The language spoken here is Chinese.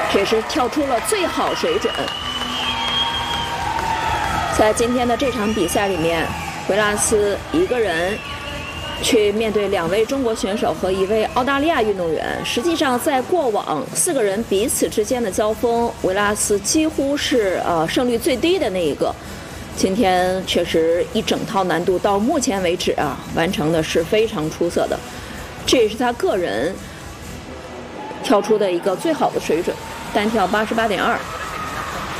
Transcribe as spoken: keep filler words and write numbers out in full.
这是跳出了最好水准。在今天的这场比赛里面，维拉斯一个人去面对两位中国选手和一位澳大利亚运动员。实际上，在过往四个人彼此之间的交锋，维拉斯几乎是呃胜率最低的那一个。今天确实一整套难度到目前为止啊，完成的是非常出色的，这也是他个人跳出的一个最好的水准，单跳八十八点二。